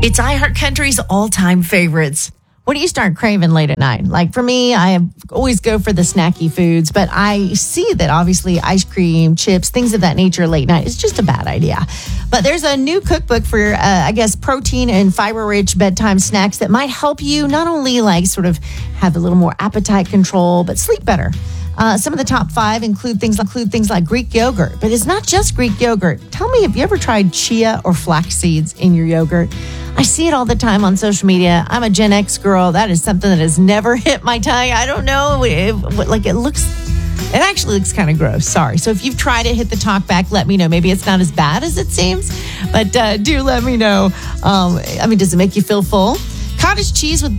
It's iHeartCountry's all-time favorites. What do you start craving late at night? Like for me, I always go for the snacky foods, but I see that obviously ice cream, chips, things of that nature late night is just a bad idea. But there's a new cookbook for, protein and fiber-rich bedtime snacks that might help you not only like sort of have a little more appetite control, but sleep better. Some of the top 5 include things like Greek yogurt, but it's not just Greek yogurt. Tell me, have you ever tried chia or flax seeds in your yogurt? I see it all the time on social media. I'm a Gen X girl. That is something that has never hit my tongue. I don't know. It actually looks kind of gross. Sorry. So if you've tried it, hit the talk back. Let me know. Maybe it's not as bad as it seems, but do let me know. Does it make you feel full? Cottage cheese with